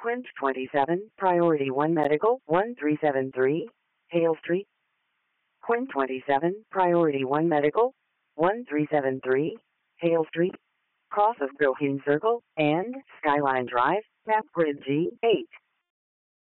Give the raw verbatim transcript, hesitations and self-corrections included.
Quint twenty-seven, Priority one Medical, one three seven three, Hale Street. Quint twenty-seven, Priority one Medical, one three seven three, Hale Street. Cross of Goheen Circle and Skyline Drive, map grid G eight.